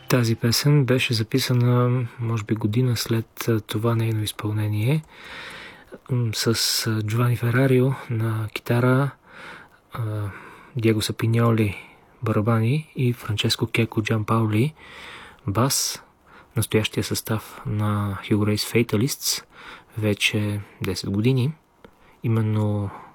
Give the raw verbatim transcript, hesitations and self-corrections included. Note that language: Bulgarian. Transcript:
Тази песен беше записана, може би, година след това нейно изпълнение с Джовани Ферарио на китара, Диего Сапиньоли барабани и Франческо Кеко Джампаули бас. Настоящия състав на Hugo Race Fatalists вече десет години. Именно